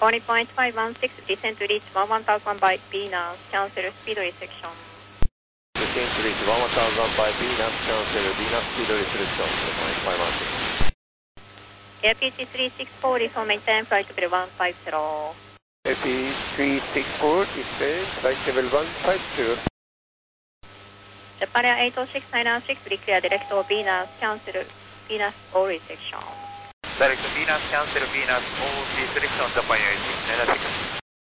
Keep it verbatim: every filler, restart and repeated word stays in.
Boeing point five one six, descent to reach one one thousand by Venus, cancel speed restriction. Descent to reach one one thousand by Venus, cancel Venus speed restriction, Boeing five one six. A P G three six four, reform maintain flight level one five zero. A P G three six four, maintain flight level one five zero. Japan Air eight oh six nine nine six, declare direct to Venus, cancel Venus all restriction. Direct to Venus, cancel Venus all restriction, Japan Air eight six nine nine six.